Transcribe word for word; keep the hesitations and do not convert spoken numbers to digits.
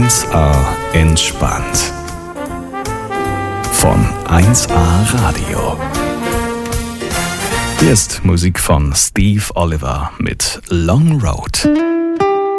eins A entspannt. Von eins A Radio. Hier ist Musik von Steve Oliver mit Long Road.